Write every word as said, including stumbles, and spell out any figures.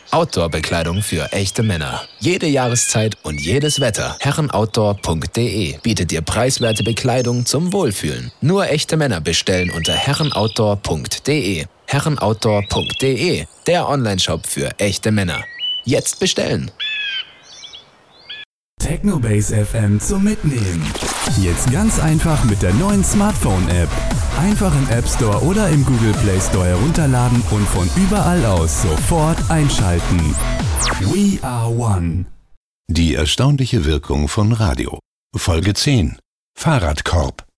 Outdoor-Bekleidung für echte Männer. Jede Jahreszeit und jedes Wetter. herrenoutdoor punkt de bietet dir preiswerte Bekleidung zum Wohlfühlen. Nur echte Männer bestellen unter herrenoutdoor punkt de. herrenoutdoor punkt de, der Onlineshop für echte Männer. Jetzt bestellen! Technobase F M zum Mitnehmen. Jetzt ganz einfach mit der neuen Smartphone-App. Einfach im App Store oder im Google Play Store herunterladen und von überall aus sofort einschalten. We are one. Die erstaunliche Wirkung von Radio. Folge zehn. Fahrradkorb.